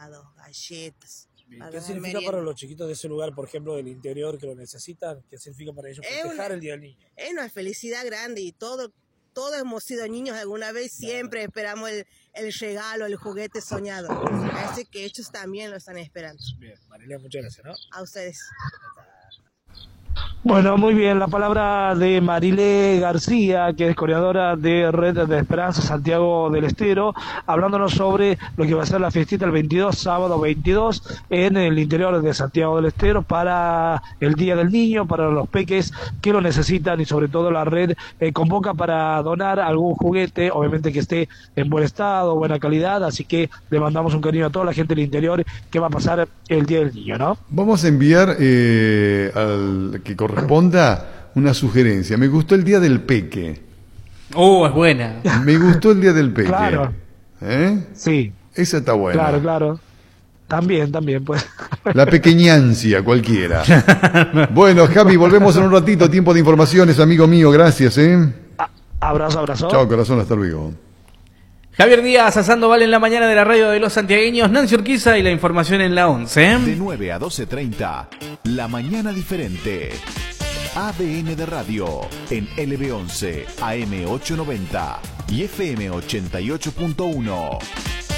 helados, galletas. ¿Qué significa para los chiquitos de ese lugar, por ejemplo, del interior, que lo necesitan? ¿Qué significa para ellos festejar el Día del Niño? Es una felicidad grande y todos hemos sido niños alguna vez, siempre esperamos el regalo, el juguete soñado. Así que ellos también lo están esperando. Bien, Marilia, muchas gracias, ¿no? A ustedes. Bueno, muy bien, la palabra de Marilé García, que es coordinadora de Red de Esperanza Santiago del Estero, hablándonos sobre lo que va a ser la fiestita el 22, sábado 22, en el interior de Santiago del Estero, para el Día del Niño, para los peques que lo necesitan, y sobre todo la red convoca para donar algún juguete, obviamente que esté en buen estado, buena calidad, así que le mandamos un cariño a toda la gente del interior que va a pasar el Día del Niño, ¿no? Vamos a enviar al que corresponda una sugerencia. Me gustó el Día del Peque. Oh, es buena. Me gustó el Día del Peque. Claro. Sí. Esa está buena. Claro. También, pues. La pequeñancia, cualquiera. Bueno, Javi, volvemos en un ratito. Tiempo de informaciones, amigo mío. Gracias, Abrazo. Chao, corazón. Hasta luego. Javier Díaz, asando vale en la mañana de la radio de los santiagueños, Nancy Urquiza y la información en la 11. De 9 a 12:30, La Mañana Diferente. ADN de Radio en LB11, AM 890 y FM 88.1.